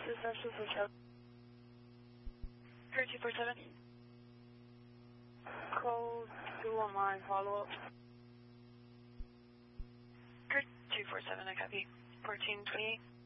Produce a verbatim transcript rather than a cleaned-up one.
is Nurses Hotel. Kurt two four seven. Code two one nine, follow up. Kurt two four seven, I copy. fourteen twenty-eight.